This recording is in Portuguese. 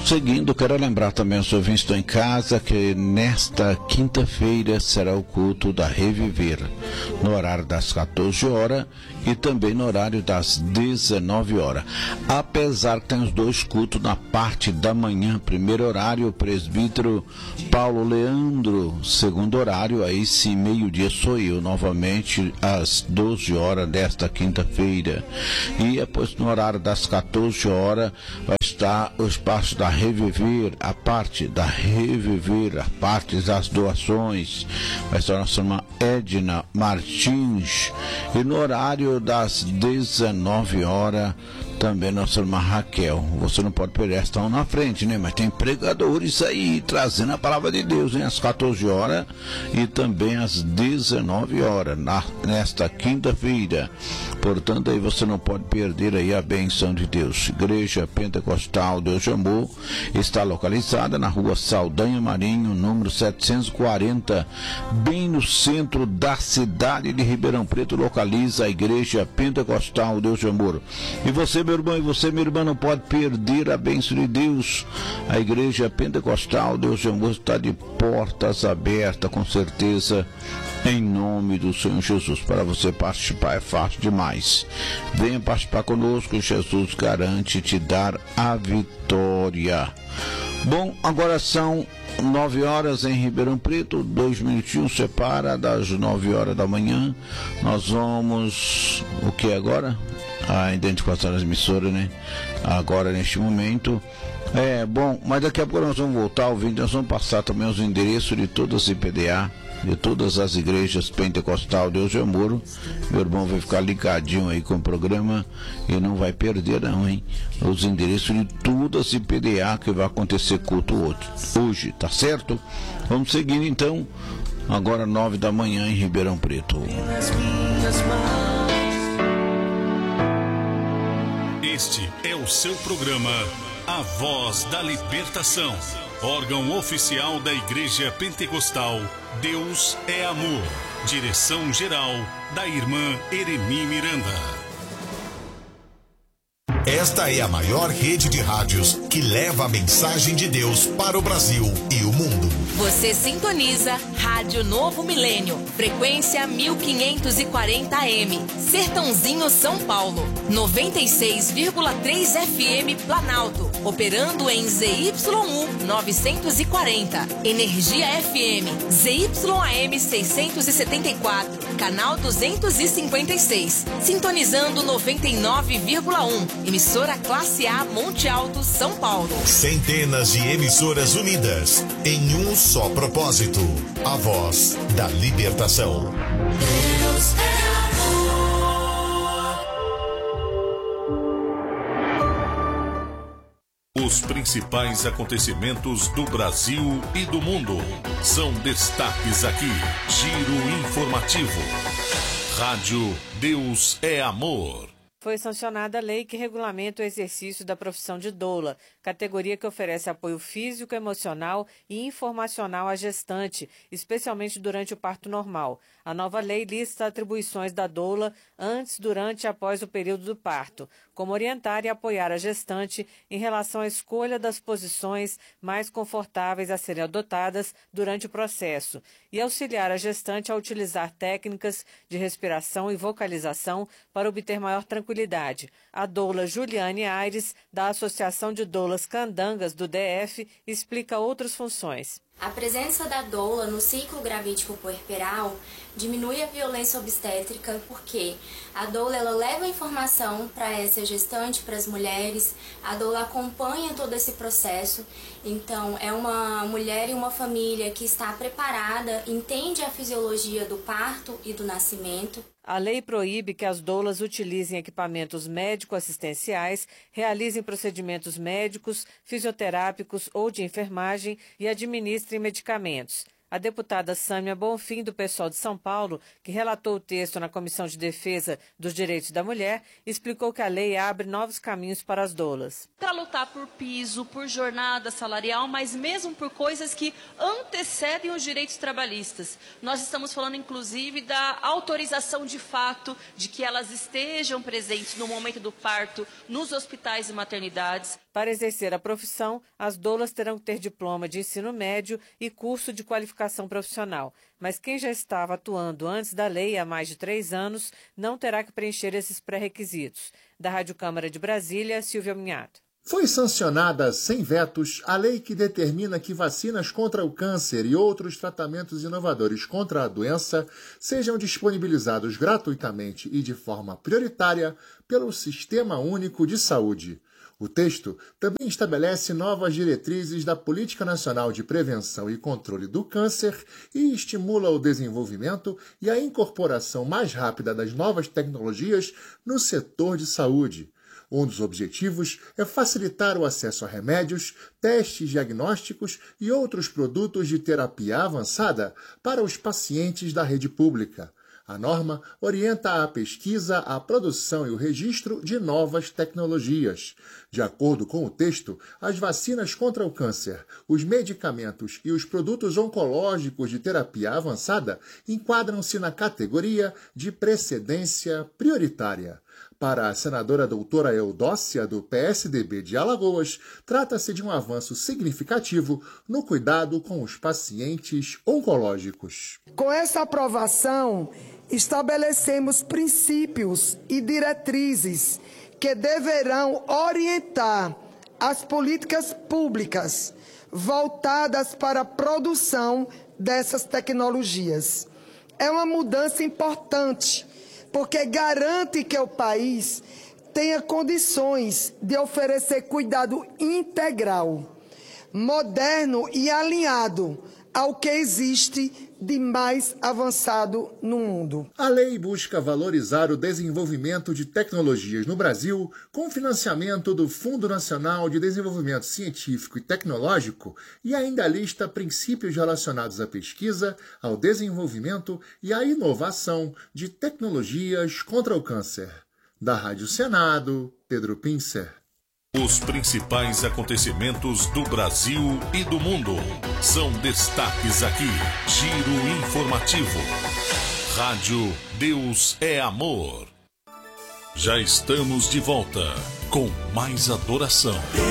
seguindo, quero lembrar também aos ouvintes que estão em casa que nesta quinta-feira será o culto da Reviver, no horário das 14 horas e também no horário das 19 horas. Apesar que tem os dois cultos na parte da manhã, primeiro horário, o presbítero Paulo Leandro, segundo horário, aí sim, meio-dia sou eu, novamente, às 12 horas desta quinta-feira. E depois no horário das 14 horas vai estar o espaço da Reviver, a parte da Reviver, a parte das doações, vai estar a nossa irmã Edna Martins. E no horário das 19 horas, também nossa irmã Raquel. Você não pode perder, estão na frente, né? Mas tem pregadores aí trazendo a palavra de Deus, hein? Às 14 horas e também às 19 horas, nesta quinta-feira. Portanto, aí você não pode perder aí a bênção de Deus. Igreja Pentecostal Deus de Amor está localizada na rua Saldanha Marinho, número 740, bem no centro da cidade de Ribeirão Preto, localiza a Igreja Pentecostal Deus de Amor. E você, meu irmão, e você, minha irmã, não pode perder a bênção de Deus. A Igreja Pentecostal Deus de Amor está de portas abertas, com certeza, em nome do Senhor Jesus. Para você participar é fácil demais. Venha participar conosco, Jesus garante te dar a vitória. Bom, agora são 9 horas em Ribeirão Preto, 2 minutinhos separa das 9 horas da manhã. Nós vamos, o que agora? A identificação das emissoras, né? Agora, neste momento. Bom, mas daqui a pouco nós vamos voltar ouvindo, nós vamos passar também os endereços de todas as IPDA, de todas as igrejas Pentecostal Deus de Amor. Meu irmão vai ficar ligadinho aí com o programa e não vai perder não, hein? Os endereços de todas as IPDA que vai acontecer culto hoje, tá certo? Vamos seguindo então, agora 9 da manhã em Ribeirão Preto. Este é o seu programa A Voz da Libertação, órgão oficial da Igreja Pentecostal Deus é Amor. Direção geral da irmã Eremi Miranda. Esta é a maior rede de rádios que leva a mensagem de Deus para o Brasil e o mundo. Você sintoniza Rádio Novo Milênio, frequência 1540 AM, Sertãozinho, São Paulo, 96,3 FM Planalto, operando em ZYU 940, Energia FM, ZYAM 674, canal 256, sintonizando 99,1, emissora Classe A Monte Alto, São Paulo. Centenas de emissoras unidas em um só propósito, a voz da libertação. Deus é amor. Os principais acontecimentos do Brasil e do mundo são destaques aqui. Giro informativo. Rádio Deus é Amor. Foi sancionada a lei que regulamenta o exercício da profissão de doula, categoria que oferece apoio físico, emocional e informacional à gestante, especialmente durante o parto normal. A nova lei lista atribuições da doula antes, durante e após o período do parto, como orientar e apoiar a gestante em relação à escolha das posições mais confortáveis a serem adotadas durante o processo e auxiliar a gestante a utilizar técnicas de respiração e vocalização para obter maior tranquilidade. A doula Juliane Aires, da Associação de Doulas Candangas do DF, explica outras funções. A presença da doula no ciclo gravídico puerperal diminui a violência obstétrica porque a doula ela leva a informação para essa gestante, para as mulheres, a doula acompanha todo esse processo, então é uma mulher e uma família que está preparada, entende a fisiologia do parto e do nascimento. A lei proíbe que as doulas utilizem equipamentos médico-assistenciais, realizem procedimentos médicos, fisioterápicos ou de enfermagem e administrem medicamentos. A deputada Sâmia Bonfim, do PSOL de São Paulo, que relatou o texto na Comissão de Defesa dos Direitos da Mulher, explicou que a lei abre novos caminhos para as doulas. Para lutar por piso, por jornada salarial, mas mesmo por coisas que antecedem os direitos trabalhistas. Nós estamos falando, inclusive, da autorização de fato de que elas estejam presentes no momento do parto, nos hospitais e maternidades. Para exercer a profissão, as doulas terão que ter diploma de ensino médio e curso de qualificação profissional. Mas quem já estava atuando antes da lei há mais de 3 anos não terá que preencher esses pré-requisitos. Da Rádio Câmara de Brasília, Silvia Minhato. Foi sancionada sem vetos a lei que determina que vacinas contra o câncer e outros tratamentos inovadores contra a doença sejam disponibilizados gratuitamente e de forma prioritária pelo Sistema Único de Saúde. O texto também estabelece novas diretrizes da Política Nacional de Prevenção e Controle do Câncer e estimula o desenvolvimento e a incorporação mais rápida das novas tecnologias no setor de saúde. Um dos objetivos é facilitar o acesso a remédios, testes diagnósticos e outros produtos de terapia avançada para os pacientes da rede pública. A norma orienta a pesquisa, a produção e o registro de novas tecnologias. De acordo com o texto, as vacinas contra o câncer, os medicamentos e os produtos oncológicos de terapia avançada enquadram-se na categoria de precedência prioritária. Para a senadora doutora Eudócia, do PSDB de Alagoas, trata-se de um avanço significativo no cuidado com os pacientes oncológicos. Com essa aprovação, estabelecemos princípios e diretrizes que deverão orientar as políticas públicas voltadas para a produção dessas tecnologias. É uma mudança importante, porque garante que o país tenha condições de oferecer cuidado integral, moderno e alinhado ao que existe de mais avançado no mundo. A lei busca valorizar o desenvolvimento de tecnologias no Brasil com financiamento do Fundo Nacional de Desenvolvimento Científico e Tecnológico e ainda lista princípios relacionados à pesquisa, ao desenvolvimento e à inovação de tecnologias contra o câncer. Da Rádio Senado, Pedro Pincer. Os principais acontecimentos do Brasil e do mundo são destaques aqui. Giro informativo. Rádio Deus é Amor. Já estamos de volta com mais adoração.